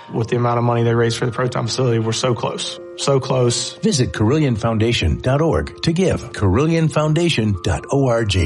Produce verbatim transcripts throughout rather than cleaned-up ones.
With the amount of money they raised for the proton facility, we're so close. So close. Visit Carillion Foundation dot org to give. Carillion Foundation dot org.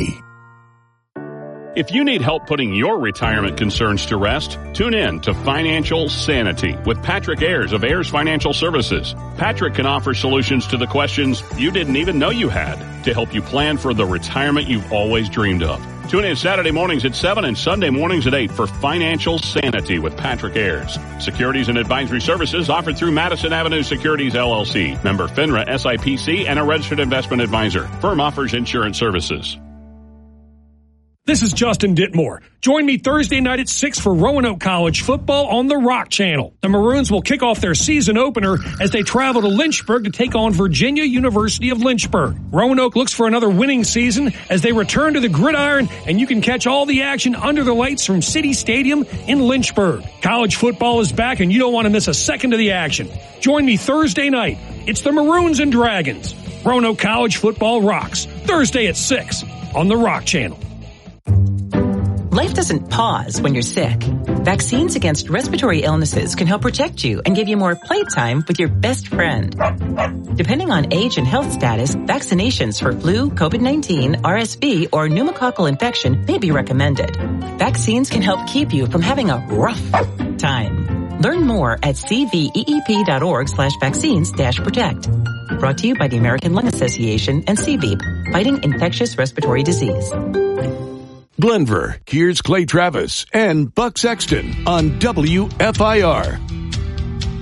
If you need help putting your retirement concerns to rest, tune in to Financial Sanity with Patrick Ayers of Ayers Financial Services. Patrick can offer solutions to the questions you didn't even know you had to help you plan for the retirement you've always dreamed of. Tune in Saturday mornings at seven and Sunday mornings at eight for Financial Sanity with Patrick Ayers. Securities and advisory services offered through Madison Avenue Securities, L L C. Member FINRA S I P C and a registered investment advisor. Firm offers insurance services. This is Justin Ditmore. Join me Thursday night at six for Roanoke College football on the Rock Channel. The Maroons will kick off their season opener as they travel to Lynchburg to take on Virginia University of Lynchburg. Roanoke looks for another winning season as they return to the gridiron, and you can catch all the action under the lights from City Stadium in Lynchburg. College football is back, and you don't want to miss a second of the action. Join me Thursday night. It's the Maroons and Dragons. Roanoke College football rocks. Thursday at six on the Rock Channel. Life doesn't pause when you're sick. Vaccines against respiratory illnesses can help protect you and give you more playtime with your best friend. Depending on age and health status, vaccinations for flu, COVID nineteen, R S V, or pneumococcal infection may be recommended. Vaccines can help keep you from having a rough time. Learn more at cveep.org slash vaccines dash protect. Brought to you by the American Lung Association and C V E P, fighting infectious respiratory disease. Glenver, here's Clay Travis and Buck Sexton on W F I R.